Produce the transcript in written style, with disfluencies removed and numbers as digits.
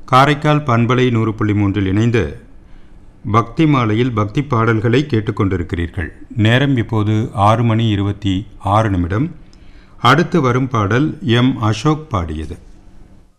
காரைக்கால் பண்பலை 100.3 இணைந்து பக்தி மாலையில் பக்தி பாடல்களை கேட்டுக்கொண்டிருக்கிறீர்கள். நேரம் இப்போது 6:26 அடுத்து வரும் பாடல் எம். அசோக் பாடியது.